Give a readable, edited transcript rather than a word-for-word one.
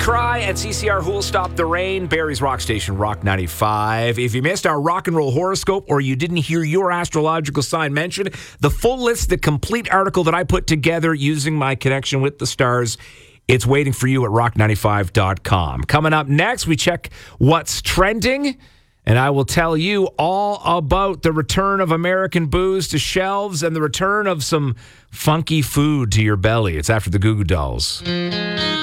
Cry at CCR Who'll Stop the Rain, Barrie's Rock Station, Rock 95. If you missed our rock and roll horoscope or you didn't hear your astrological sign mentioned, the full list, the complete article that I put together using my connection with the stars, it's waiting for you at rock95.com. Coming up next, we check what's trending, and I will tell you all about the return of American booze to shelves and the return of some funky food to your belly. It's after the Goo Goo Dolls.